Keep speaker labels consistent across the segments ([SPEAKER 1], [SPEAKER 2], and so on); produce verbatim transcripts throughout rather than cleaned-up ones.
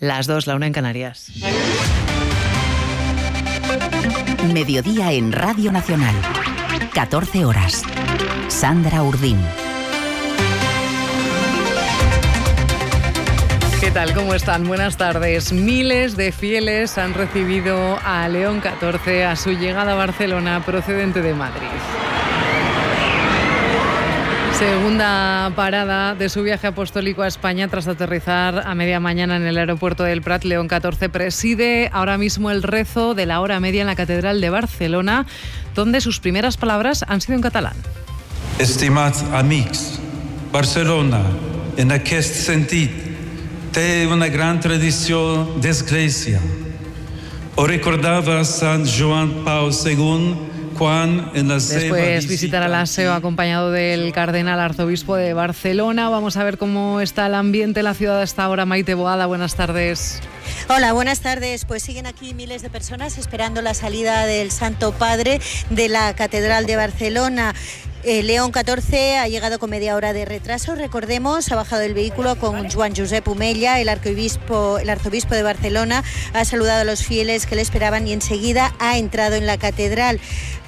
[SPEAKER 1] Las dos, la una en Canarias.
[SPEAKER 2] Mediodía en Radio Nacional. catorce horas. Sandra Urdín.
[SPEAKER 1] ¿Qué tal? ¿Cómo están? Buenas tardes. Miles de fieles han recibido a León catorce a su llegada a Barcelona procedente de Madrid. Segunda parada de su viaje apostólico a España tras aterrizar a media mañana en el aeropuerto del Prat. León catorce preside ahora mismo el rezo de la hora media en la Catedral de Barcelona, donde sus primeras palabras han sido en catalán.
[SPEAKER 3] Estimats amics, Barcelona, en aquest sentit, té una gran tradició d'església. Ho recordava Sant Joan Pau segundo, Juan en la
[SPEAKER 1] Después visitará la S E O acompañado del cardenal arzobispo de Barcelona. Vamos a ver cómo está el ambiente en la ciudad a esta hora. Maite Boada, buenas tardes.
[SPEAKER 4] Hola, buenas tardes. Pues siguen aquí miles de personas esperando la salida del Santo Padre de la Catedral de Barcelona. Eh, León catorce ha llegado con media hora de retraso. Recordemos, ha bajado del vehículo con Joan Josep Omella, el arzobispo, el arzobispo de Barcelona. Ha saludado a los fieles que le esperaban y enseguida ha entrado en la catedral.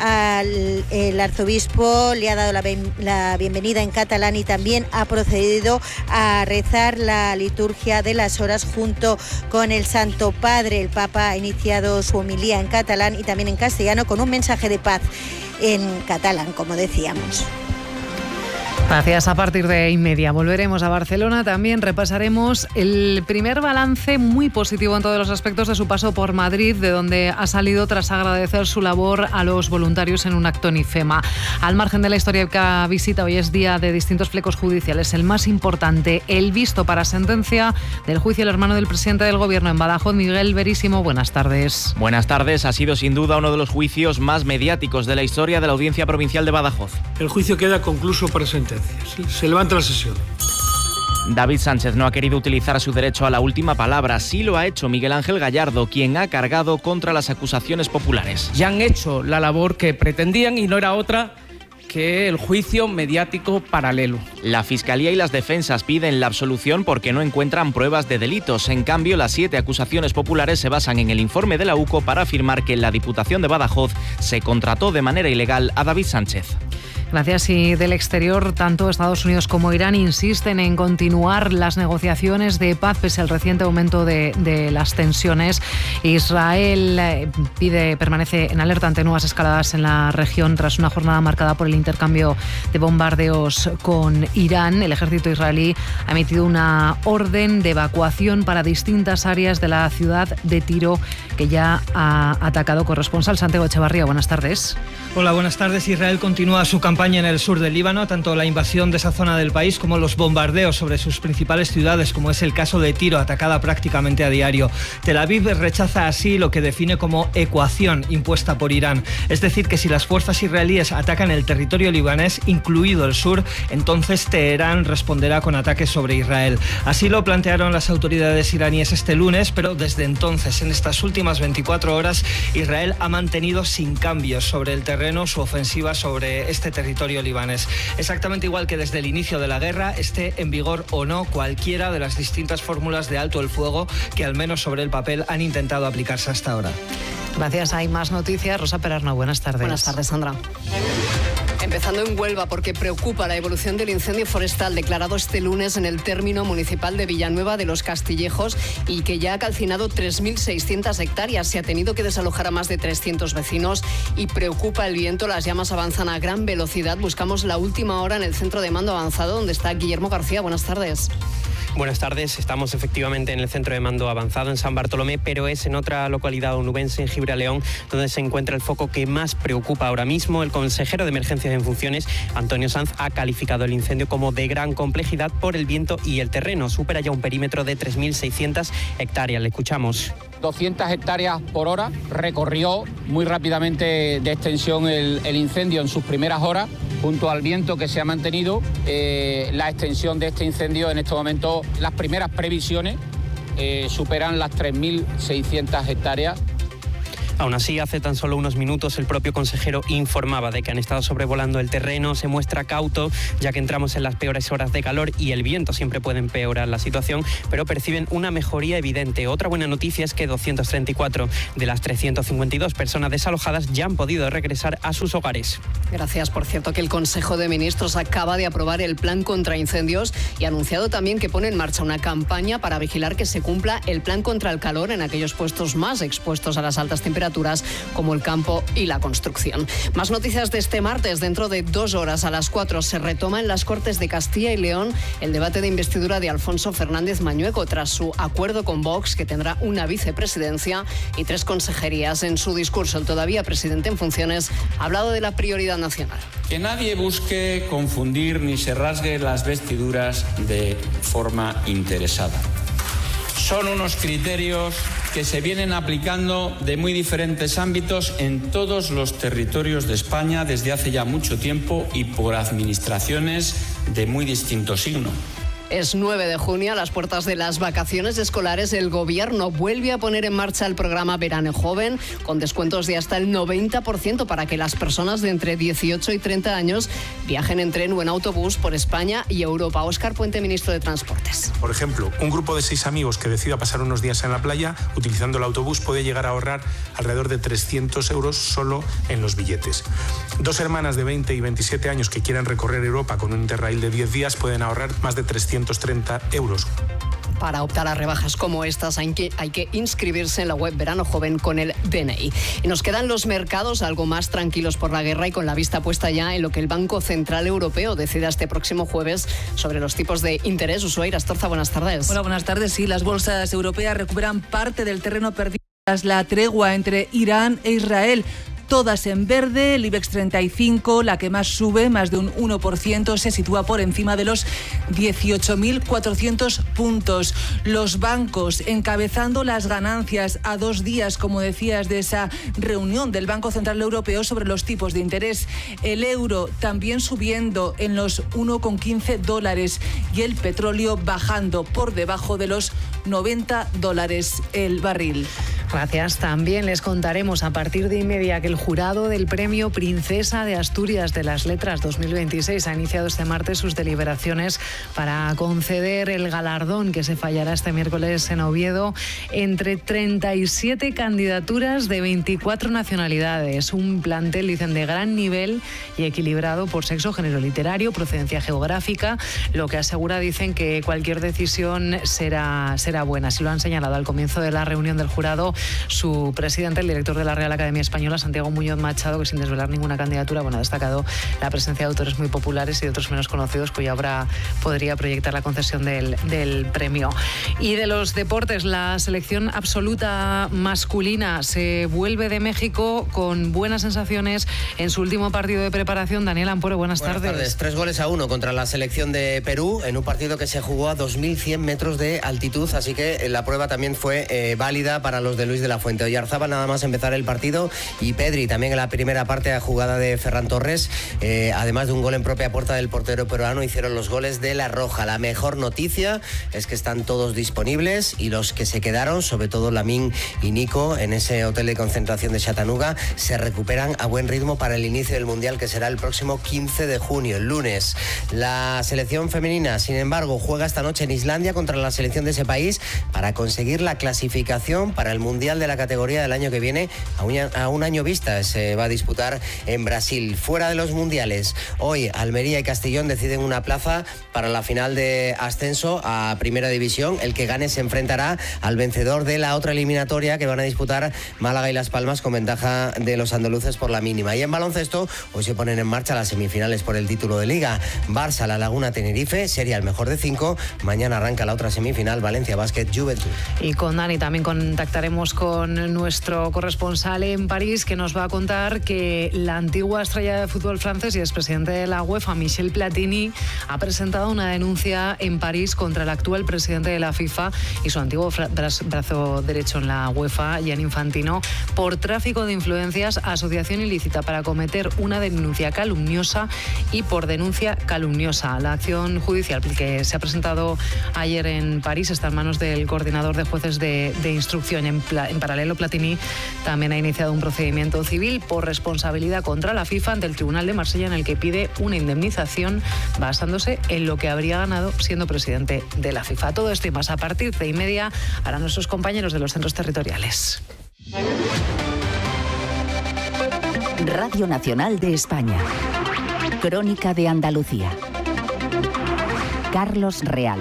[SPEAKER 4] Al, el arzobispo le ha dado la, ben, la bienvenida en catalán y también ha procedido a rezar la liturgia de las horas junto con el Santo Padre. El Papa ha iniciado su homilía en catalán y también en castellano con un mensaje de paz en catalán, como decíamos.
[SPEAKER 1] Gracias. A partir de inmedia volveremos a Barcelona. También repasaremos el primer balance muy positivo en todos los aspectos de su paso por Madrid, de donde ha salido tras agradecer su labor a los voluntarios en un acto en IFEMA. Al margen de la histórica visita, hoy es día de distintos flecos judiciales. El más importante, el visto para sentencia del juicio del hermano del presidente del Gobierno en Badajoz, Miguel Verísimo. Buenas tardes.
[SPEAKER 5] Buenas tardes. Ha sido sin duda uno de los juicios más mediáticos de la historia de la Audiencia Provincial de Badajoz.
[SPEAKER 6] El juicio queda concluso por sentencia. Se levanta la sesión.
[SPEAKER 5] David Sánchez no ha querido utilizar su derecho a la última palabra. Sí lo ha hecho Miguel Ángel Gallardo, quien ha cargado contra las acusaciones populares.
[SPEAKER 7] Ya han hecho la labor que pretendían y no era otra que el juicio mediático paralelo.
[SPEAKER 5] La Fiscalía y las defensas piden la absolución porque no encuentran pruebas de delitos. En cambio, las siete acusaciones populares se basan en el informe de la U C O para afirmar que en la Diputación de Badajoz se contrató de manera ilegal a David Sánchez.
[SPEAKER 1] Gracias. Y del exterior, tanto Estados Unidos como Irán insisten en continuar las negociaciones de paz pese al reciente aumento de, de las tensiones. Israel eh, pide, permanece en alerta ante nuevas escaladas en la región tras una jornada marcada por el intercambio de bombardeos con Irán. El ejército israelí ha emitido una orden de evacuación para distintas áreas de la ciudad de Tiro, que ya ha atacado. Corresponsal Santiago Echevarría, buenas tardes.
[SPEAKER 8] Hola, buenas tardes. Israel continúa su campaña en el sur del Líbano, tanto la invasión de esa zona del país como los bombardeos sobre sus principales ciudades, como es el caso de Tiro, atacada prácticamente a diario. Tel Aviv rechaza así lo que define como ecuación impuesta por Irán. Es decir, que si las fuerzas israelíes atacan el territorio libanés, incluido el sur, entonces Teherán responderá con ataques sobre Israel. Así lo plantearon las autoridades iraníes este lunes, pero desde entonces, en estas últimas veinticuatro horas, Israel ha mantenido sin cambios sobre el terreno su ofensiva sobre este territorio libanés. Exactamente igual que desde el inicio de la guerra, esté en vigor o no cualquiera de las distintas fórmulas de alto el fuego que al menos sobre el papel han intentado aplicarse hasta ahora.
[SPEAKER 1] Gracias. Hay más noticias. Rosa Perarno, buenas tardes.
[SPEAKER 9] Buenas tardes, Sandra. Empezando en Huelva, porque preocupa la evolución del incendio forestal declarado este lunes en el término municipal de Villanueva de los Castillejos y que ya ha calcinado tres mil seiscientas hectáreas. Se ha tenido que desalojar a más de trescientos vecinos y preocupa el viento. Las llamas avanzan a gran velocidad. Buscamos la última hora en el centro de mando avanzado, donde está Guillermo García. Buenas tardes.
[SPEAKER 10] Buenas tardes, estamos efectivamente en el centro de mando avanzado en San Bartolomé, pero es en otra localidad onubense, en Gibraleón, donde se encuentra el foco que más preocupa ahora mismo. El consejero de Emergencias en funciones, Antonio Sanz, ha calificado el incendio como de gran complejidad por el viento y el terreno. Supera ya un perímetro de tres mil seiscientas hectáreas. Le escuchamos.
[SPEAKER 11] doscientas hectáreas por hora, recorrió muy rápidamente de extensión el, el incendio en sus primeras horas, junto al viento que se ha mantenido. Eh, la extensión de este incendio en este momento, las primeras previsiones eh, superan las tres mil seiscientas hectáreas.
[SPEAKER 10] Aún así, hace tan solo unos minutos el propio consejero informaba de que han estado sobrevolando el terreno, se muestra cauto, ya que entramos en las peores horas de calor y el viento siempre puede empeorar la situación, pero perciben una mejoría evidente. Otra buena noticia es que doscientas treinta y cuatro de las trescientas cincuenta y dos personas desalojadas ya han podido regresar a sus hogares.
[SPEAKER 9] Gracias. Por cierto, que el Consejo de Ministros acaba de aprobar el plan contra incendios y ha anunciado también que pone en marcha una campaña para vigilar que se cumpla el plan contra el calor en aquellos puestos más expuestos a las altas temperaturas, como el campo y la construcción. Más noticias de este martes. Dentro de dos horas, a las cuatro, se retoma en las Cortes de Castilla y León el debate de investidura de Alfonso Fernández Mañueco tras su acuerdo con Vox, que tendrá una vicepresidencia y tres consejerías. En su discurso, el todavía presidente en funciones ha hablado de la prioridad nacional.
[SPEAKER 12] Que nadie busque confundir ni se rasgue las vestiduras de forma interesada. Son unos criterios que se vienen aplicando de muy diferentes ámbitos en todos los territorios de España desde hace ya mucho tiempo y por administraciones de muy distinto signo.
[SPEAKER 9] Es nueve de junio, a las puertas de las vacaciones escolares. El Gobierno vuelve a poner en marcha el programa Verano Joven, con descuentos de hasta el noventa por ciento para que las personas de entre dieciocho y treinta años viajen en tren o en autobús por España y Europa. Óscar Puente, ministro de Transportes.
[SPEAKER 13] Por ejemplo, un grupo de seis amigos que decida pasar unos días en la playa utilizando el autobús puede llegar a ahorrar alrededor de trescientos euros solo en los billetes. Dos hermanas de veinte y veintisiete años que quieran recorrer Europa con un Interrail de diez días pueden ahorrar más de trescientos treinta euros.
[SPEAKER 9] Para optar a rebajas como estas hay que, hay que inscribirse en la web Verano Joven con el D N I. Y nos quedan los mercados algo más tranquilos por la guerra y con la vista puesta ya en lo que el Banco Central Europeo decida este próximo jueves sobre los tipos de interés. Ushuaia Astorza, buenas tardes.
[SPEAKER 14] Hola, buenas tardes. Sí, las bolsas europeas recuperan parte del terreno perdido tras la tregua entre Irán e Israel. Todas en verde, el IBEX treinta y cinco, la que más sube, más de un uno por ciento, se sitúa por encima de los dieciocho mil cuatrocientos puntos. Los bancos encabezando las ganancias a dos días, como decías, de esa reunión del Banco Central Europeo sobre los tipos de interés. El euro también subiendo en los uno coma quince dólares y el petróleo bajando por debajo de los noventa dólares el barril.
[SPEAKER 1] Gracias. También les contaremos a partir de y media que el jurado del Premio Princesa de Asturias de las Letras dos mil veintiséis ha iniciado este martes sus deliberaciones para conceder el galardón que se fallará este miércoles en Oviedo entre treinta y siete candidaturas de veinticuatro nacionalidades. Un plantel, dicen, de gran nivel y equilibrado por sexo, género literario, procedencia geográfica, lo que asegura, dicen, que cualquier decisión será, será buena. Así lo han señalado al comienzo de la reunión del jurado su presidente, el director de la Real Academia Española, Santiago Muñoz Machado, que sin desvelar ninguna candidatura, bueno, ha destacado la presencia de autores muy populares y de otros menos conocidos, cuya obra podría proyectar la concesión del, del premio. Y de los deportes, la selección absoluta masculina se vuelve de México con buenas sensaciones en su último partido de preparación. Daniel Ampuero, buenas,
[SPEAKER 15] buenas
[SPEAKER 1] tardes.
[SPEAKER 15] tardes. Tres goles a uno contra la selección de Perú en un partido que se jugó a dos mil cien metros de altitud, así que la prueba también fue eh, válida para los de Luis de la Fuente. Oyarzábal nada más empezar el partido y Pedri también en la primera parte a jugada de Ferran Torres, eh, además de un gol en propia puerta del portero peruano, hicieron los goles de La Roja. La mejor noticia es que están todos disponibles y los que se quedaron, sobre todo Lamine y Nico, en ese hotel de concentración de Chattanooga, se recuperan a buen ritmo para el inicio del Mundial, que será el próximo quince de junio, el lunes. La selección femenina, sin embargo, juega esta noche en Islandia contra la selección de ese país para conseguir la clasificación para el Mundial de la categoría del año que viene a un, a un año vista. Se va a disputar en Brasil. Fuera de los mundiales, hoy Almería y Castellón deciden una plaza para la final de ascenso a Primera División. El que gane se enfrentará al vencedor de la otra eliminatoria que van a disputar Málaga y Las Palmas, con ventaja de los andaluces por la mínima. Y en baloncesto, hoy se ponen en marcha las semifinales por el título de Liga. Barça, La Laguna, Tenerife, sería el mejor de cinco. Mañana arranca la otra semifinal, Valencia Basket, Juventud.
[SPEAKER 1] Y con Dani también contactaremos con nuestro corresponsal en París, que nos va a contar que la antigua estrella de fútbol francés y expresidente de la UEFA, Michel Platini, ha presentado presentado una denuncia en París contra el actual presidente de la FIFA y su antiguo brazo derecho en la UEFA, Gianni Infantino, por tráfico de influencias, asociación ilícita para cometer una denuncia calumniosa y por denuncia calumniosa. La acción judicial que se ha presentado ayer en París está en manos del coordinador de jueces de, de instrucción. En, en paralelo, Platini también ha iniciado un procedimiento civil por responsabilidad contra la FIFA ante el Tribunal de Marsella, en el que pide una indemnización basándose en lo que habría ganado siendo presidente de la FIFA. Todo esto y más a partir de y media harán nuestros compañeros de los centros territoriales.
[SPEAKER 2] Radio Nacional de España. Crónica de Andalucía. Carlos Real.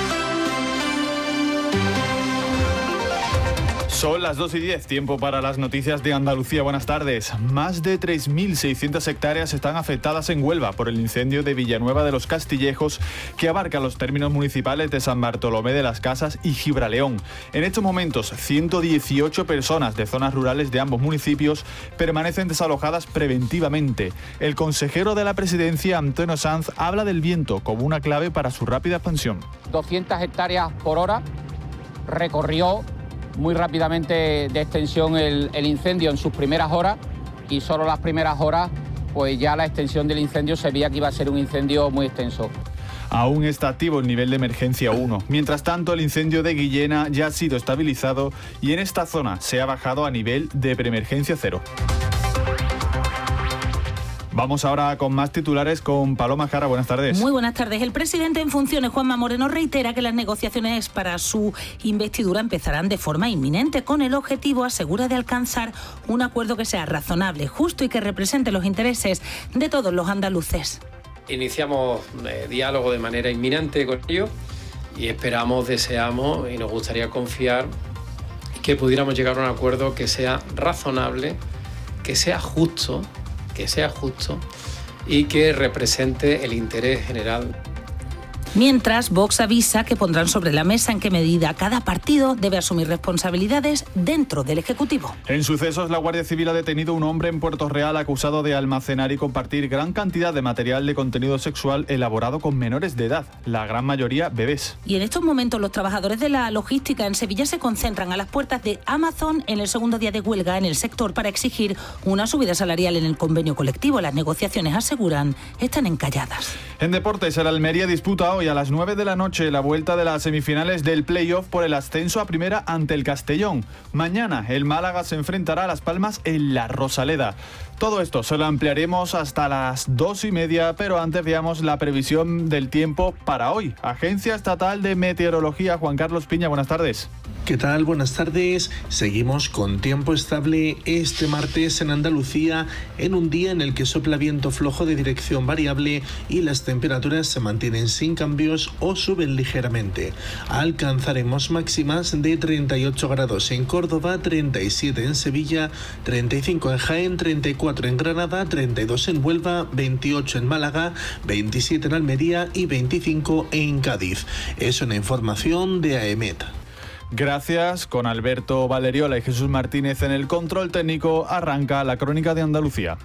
[SPEAKER 16] Son las dos y diez, tiempo para las noticias de Andalucía. Buenas tardes. Más de tres mil seiscientas hectáreas están afectadas en Huelva por el incendio de Villanueva de los Castillejos, que abarca los términos municipales de San Bartolomé de las Casas y Gibraleón. En estos momentos, ciento dieciocho personas de zonas rurales de ambos municipios permanecen desalojadas preventivamente. El consejero de la Presidencia, Antonio Sanz, habla del viento como una clave para su rápida expansión.
[SPEAKER 11] doscientas hectáreas por hora recorrió muy rápidamente de extensión el, el incendio en sus primeras horas, y solo las primeras horas pues ya la extensión del incendio se veía que iba a ser un incendio muy extenso.
[SPEAKER 16] Aún está activo el nivel de emergencia uno. Mientras tanto, el incendio de Guillena ya ha sido estabilizado y en esta zona se ha bajado a nivel de preemergencia cero. Vamos ahora con más titulares con Paloma Jara. Buenas tardes.
[SPEAKER 17] Muy buenas tardes. El presidente en funciones, Juanma Moreno, reitera que las negociaciones para su investidura empezarán de forma inminente, con el objetivo, asegura, de alcanzar un acuerdo que sea razonable, justo y que represente los intereses de todos los andaluces.
[SPEAKER 18] Iniciamos eh, diálogo de manera inminente con ellos y esperamos, deseamos y nos gustaría confiar que pudiéramos llegar a un acuerdo que sea razonable, que sea justo, que sea justo y que represente el interés general.
[SPEAKER 17] Mientras, Vox avisa que pondrán sobre la mesa en qué medida cada partido debe asumir responsabilidades dentro del Ejecutivo.
[SPEAKER 16] En sucesos, la Guardia Civil ha detenido a un hombre en Puerto Real acusado de almacenar y compartir gran cantidad de material de contenido sexual elaborado con menores de edad, la gran mayoría bebés.
[SPEAKER 17] Y en estos momentos los trabajadores de la logística en Sevilla se concentran a las puertas de Amazon en el segundo día de huelga en el sector para exigir una subida salarial en el convenio colectivo. Las negociaciones, aseguran, están encalladas.
[SPEAKER 16] En deportes, el Almería disputa hoy a las nueve de la noche la vuelta de las semifinales del playoff por el ascenso a primera ante el Castellón. Mañana el Málaga se enfrentará a Las Palmas en la Rosaleda. Todo esto se lo ampliaremos hasta las dos y media, pero antes veamos la previsión del tiempo para hoy. Agencia Estatal de Meteorología, Juan Carlos Piña, buenas tardes.
[SPEAKER 19] ¿Qué tal? Buenas tardes. Seguimos con tiempo estable este martes en Andalucía, en un día en el que sopla viento flojo de dirección variable y las temperaturas se mantienen sin cambios o suben ligeramente. Alcanzaremos máximas de treinta y ocho grados en Córdoba, treinta y siete en Sevilla, treinta y cinco en Jaén, treinta y cuatro en Granada, treinta y dos en Huelva, veintiocho en Málaga, veintisiete en Almería y veinticinco en Cádiz. Es una información de AEMET.
[SPEAKER 16] Gracias. Con Alberto Valeriola y Jesús Martínez en el control técnico, arranca la Crónica de Andalucía.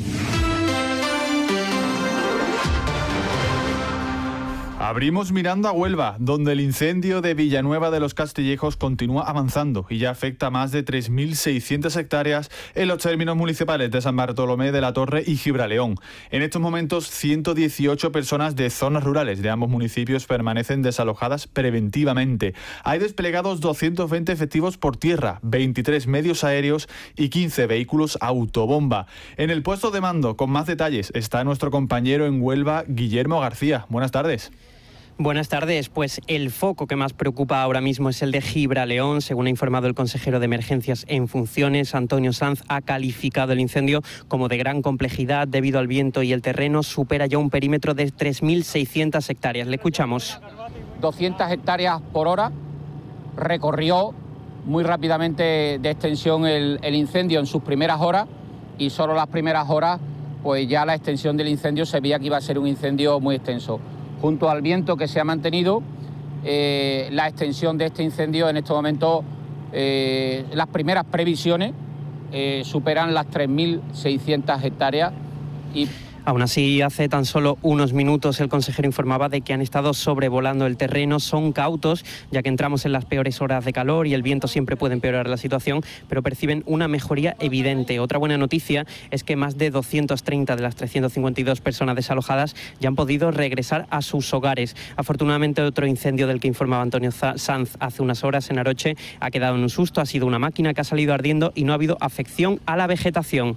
[SPEAKER 16] Abrimos mirando a Huelva, donde el incendio de Villanueva de los Castillejos continúa avanzando y ya afecta a más de tres mil seiscientas hectáreas en los términos municipales de San Bartolomé de la Torre y Gibraleón. En estos momentos, ciento dieciocho personas de zonas rurales de ambos municipios permanecen desalojadas preventivamente. Hay desplegados doscientos veinte efectivos por tierra, veintitrés medios aéreos y quince vehículos autobomba. En el puesto de mando, con más detalles, está nuestro compañero en Huelva, Guillermo García. Buenas tardes.
[SPEAKER 10] Buenas tardes. Pues el foco que más preocupa ahora mismo es el de Gibraleón. Según ha informado el consejero de Emergencias en funciones, Antonio Sanz, ha calificado el incendio como de gran complejidad debido al viento y el terreno supera ya un perímetro de tres mil seiscientas hectáreas. Le escuchamos.
[SPEAKER 11] doscientas hectáreas por hora recorrió muy rápidamente de extensión el, el incendio en sus primeras horas, y solo las primeras horas pues ya la extensión del incendio se veía que iba a ser un incendio muy extenso. Junto al viento que se ha mantenido, eh, la extensión de este incendio en este momento, eh, las primeras previsiones eh, superan las tres mil seiscientas hectáreas y
[SPEAKER 10] Aún así, hace tan solo unos minutos el consejero informaba de que han estado sobrevolando el terreno, son cautos, ya que entramos en las peores horas de calor y el viento siempre puede empeorar la situación, pero perciben una mejoría evidente. Otra buena noticia es que más de doscientas treinta de las trescientas cincuenta y dos personas desalojadas ya han podido regresar a sus hogares. Afortunadamente, otro incendio del que informaba Antonio Sanz hace unas horas en Aroche ha quedado en un susto, ha sido una máquina que ha salido ardiendo y no ha habido afección a la vegetación.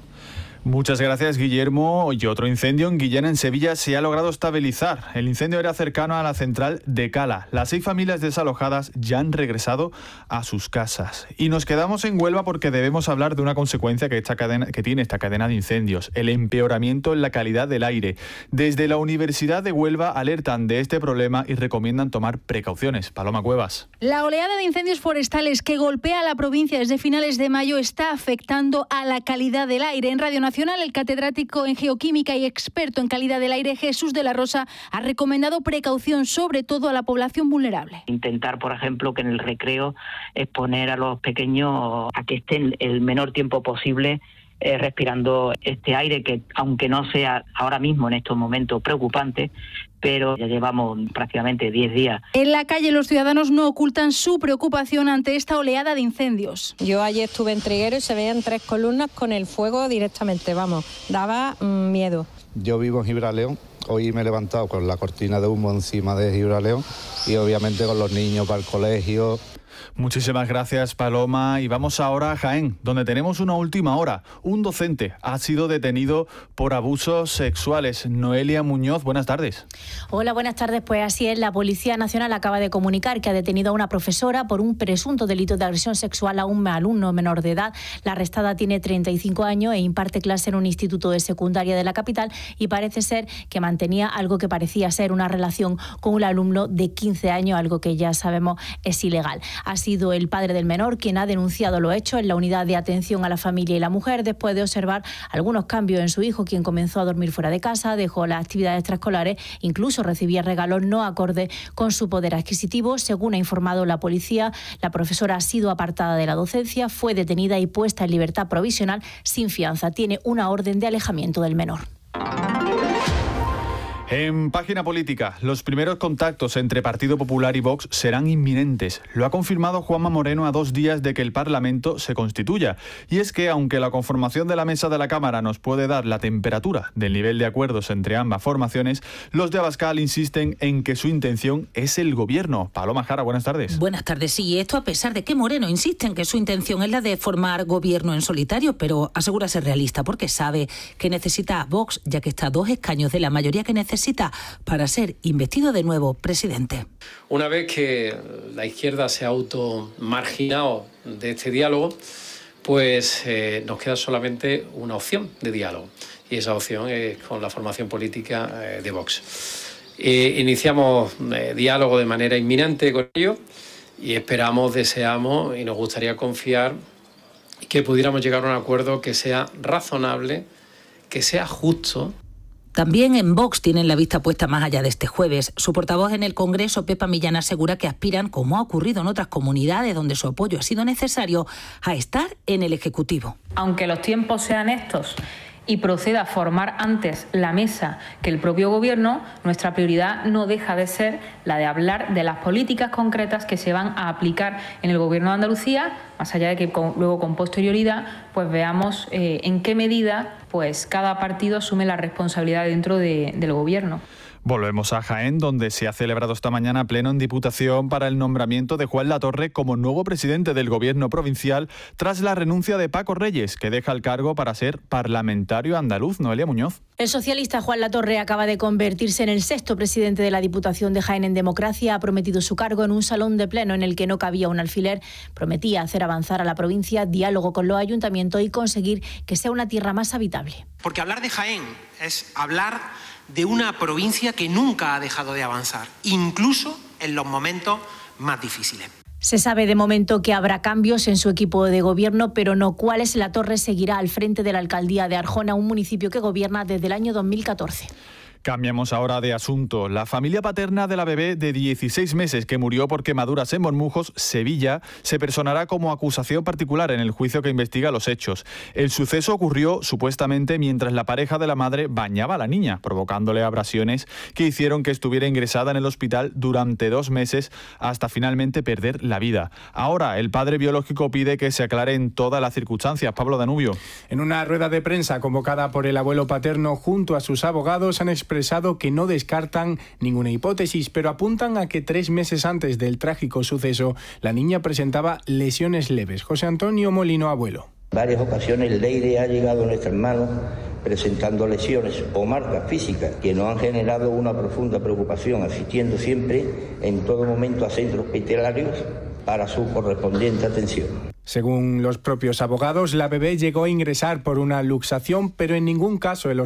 [SPEAKER 16] Muchas gracias, Guillermo. Y otro incendio en Guillén, en Sevilla, se ha logrado estabilizar. El incendio era cercano a la central de Cala. Las seis familias desalojadas ya han regresado a sus casas. Y nos quedamos en Huelva porque debemos hablar de una consecuencia que, esta cadena, que tiene esta cadena de incendios, el empeoramiento en la calidad del aire. Desde la Universidad de Huelva alertan de este problema y recomiendan tomar precauciones. Paloma Cuevas.
[SPEAKER 20] La oleada de incendios forestales que golpea a la provincia desde finales de mayo está afectando a la calidad del aire. En Radio Nacional, el catedrático en geoquímica y experto en calidad del aire, Jesús de la Rosa, ha recomendado precaución sobre todo a la población vulnerable.
[SPEAKER 21] Intentar, por ejemplo, que en el recreo exponer a los pequeños a que estén el menor tiempo posible Eh, respirando este aire que, aunque no sea ahora mismo en estos momentos preocupante, pero ya llevamos prácticamente diez días.
[SPEAKER 20] En la calle los ciudadanos no ocultan su preocupación ante esta oleada de incendios.
[SPEAKER 22] Yo ayer estuve en Triguero y se veían tres columnas con el fuego directamente, vamos, daba mmm, miedo.
[SPEAKER 23] Yo vivo en Gibraleón, hoy me he levantado con la cortina de humo encima de Gibraleón y obviamente con los niños para el colegio.
[SPEAKER 16] Muchísimas gracias, Paloma. Y vamos ahora a Jaén, donde tenemos una última hora. Un docente ha sido detenido por abusos sexuales. Noelia Muñoz, buenas tardes.
[SPEAKER 24] Hola, buenas tardes. Pues así es, la Policía Nacional acaba de comunicar que ha detenido a una profesora por un presunto delito de agresión sexual a un alumno menor de edad. La arrestada tiene treinta y cinco años e imparte clase en un instituto de secundaria de la capital y parece ser que mantenía algo que parecía ser una relación con un alumno de quince años, algo que ya sabemos es ilegal. Ha sido el padre del menor quien ha denunciado lo hecho en la unidad de atención a la familia y la mujer después de observar algunos cambios en su hijo, quien comenzó a dormir fuera de casa, dejó las actividades extraescolares, incluso recibía regalos no acordes con su poder adquisitivo. Según ha informado la policía, la profesora ha sido apartada de la docencia, fue detenida y puesta en libertad provisional sin fianza. Tiene una orden de alejamiento del menor.
[SPEAKER 16] En Página Política, los primeros contactos entre Partido Popular y Vox serán inminentes. Lo ha confirmado Juanma Moreno a dos días de que el Parlamento se constituya. Y es que, aunque la conformación de la mesa de la Cámara nos puede dar la temperatura del nivel de acuerdos entre ambas formaciones, los de Abascal insisten en que su intención es el gobierno. Paloma Jara, buenas tardes.
[SPEAKER 17] Buenas tardes. Sí, esto a pesar de que Moreno insiste en que su intención es la de formar gobierno en solitario, pero asegura ser realista porque sabe que necesita a Vox, ya que está a dos escaños de la mayoría que necesita para ser investido de nuevo presidente.
[SPEAKER 18] Una vez que la izquierda se ha automarginado de este diálogo, pues eh, nos queda solamente una opción de diálogo, y esa opción es con la formación política eh, de Vox. Eh, iniciamos eh, diálogo de manera inminente con ellos y esperamos, deseamos y nos gustaría confiar que pudiéramos llegar a un acuerdo que sea razonable, que sea justo.
[SPEAKER 17] También en Vox tienen la vista puesta más allá de este jueves. Su portavoz en el Congreso, Pepa Millán, asegura que aspiran, como ha ocurrido en otras comunidades donde su apoyo ha sido necesario, a estar en el Ejecutivo.
[SPEAKER 25] Aunque los tiempos sean estos y proceda a formar antes la mesa que el propio Gobierno, nuestra prioridad no deja de ser la de hablar de las políticas concretas que se van a aplicar en el Gobierno de Andalucía, más allá de que con, luego con posterioridad pues veamos eh, en qué medida pues cada partido asume la responsabilidad dentro de, del Gobierno.
[SPEAKER 16] Volvemos a Jaén, donde se ha celebrado esta mañana pleno en Diputación para el nombramiento de Juan Latorre como nuevo presidente del Gobierno provincial tras la renuncia de Paco Reyes, que deja el cargo para ser parlamentario andaluz. Noelia Muñoz.
[SPEAKER 24] El socialista Juan Latorre acaba de convertirse en el sexto presidente de la Diputación de Jaén en democracia. Ha prometido su cargo en un salón de pleno en el que no cabía un alfiler. Prometía hacer avanzar a la provincia, diálogo con los ayuntamientos y conseguir que sea una tierra más habitable.
[SPEAKER 26] Porque hablar de Jaén es hablar de una provincia que nunca ha dejado de avanzar, incluso en los momentos más difíciles.
[SPEAKER 24] Se sabe de momento que habrá cambios en su equipo de gobierno, pero no cuáles. Latorre seguirá al frente de la alcaldía de Arjona, un municipio que gobierna desde el año dos mil catorce.
[SPEAKER 16] Cambiamos ahora de asunto. La familia paterna de la bebé de dieciséis meses que murió por quemaduras en Bormujos, Sevilla, se personará como acusación particular en el juicio que investiga los hechos. El suceso ocurrió supuestamente mientras la pareja de la madre bañaba a la niña, provocándole abrasiones que hicieron que estuviera ingresada en el hospital durante dos meses hasta finalmente perder la vida. Ahora el padre biológico pide que se aclaren todas las circunstancias. Pablo Danubio.
[SPEAKER 3] En una rueda de prensa convocada por el abuelo paterno junto a sus abogados han expresado que no descartan ninguna hipótesis, pero apuntan a que tres meses antes del trágico suceso la niña presentaba lesiones leves. José Antonio Molino, abuelo.
[SPEAKER 4] En varias ocasiones Leire ha llegado a nuestras manos presentando lesiones o marcas físicas que nos han generado una profunda preocupación, asistiendo siempre en todo momento a centros hospitalarios para su correspondiente atención.
[SPEAKER 3] Según los propios abogados, la bebé llegó a ingresar por una luxación, pero en ningún caso el